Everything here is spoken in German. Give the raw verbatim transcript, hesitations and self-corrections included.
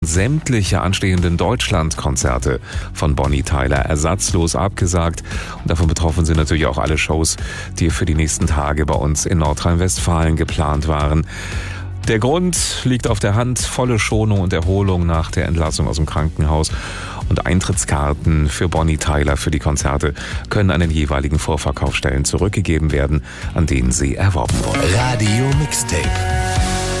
Sämtliche anstehenden Deutschlandkonzerte von Bonnie Tyler ersatzlos abgesagt. Und davon betroffen sind natürlich auch alle Shows, die für die nächsten Tage bei uns in Nordrhein-Westfalen geplant waren. Der Grund liegt auf der Hand: volle Schonung und Erholung nach der Entlassung aus dem Krankenhaus. Und Eintrittskarten für Bonnie Tyler für die Konzerte können an den jeweiligen Vorverkaufsstellen zurückgegeben werden, an denen sie erworben wurden. Radio Mixtape.